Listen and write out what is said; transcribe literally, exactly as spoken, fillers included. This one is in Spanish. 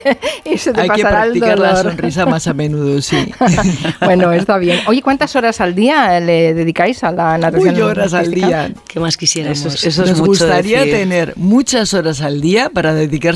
y se te Hay que pasará el practicar la dolor. sonrisa más a menudo, sí. Bueno, está bien. Oye, ¿cuántas horas al día le dedicáis a la natación? Uy, horas al artística? día. ¿Qué más quisiéramos? Eso es, eso es Nos mucho gustaría decir. tener muchas horas al día para dedicar